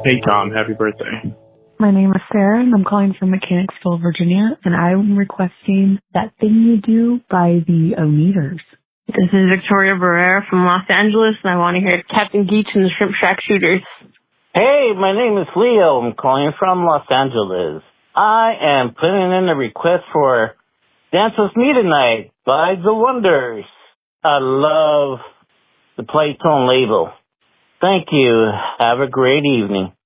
Hey, Tom. Happy birthday. My name is Sarah, and I'm calling from Mechanicsville, Virginia, and I'm requesting That Thing You Do by the Oneaters. This is Victoria Barrera from Los Angeles, and I want to hear Captain Geach and the Shrimp Shack Shooters. Hey, my name is Leo. I'm calling from Los Angeles. I am putting in a request for Dance With Me Tonight by The Wonders. I love the Playtone label. Thank you. Have a great evening.